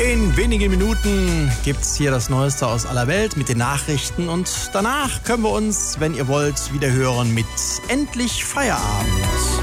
In wenigen Minuten gibt's hier das Neueste aus aller Welt mit den Nachrichten und danach können wir uns, wenn ihr wollt, wieder hören mit Endlich Feierabend.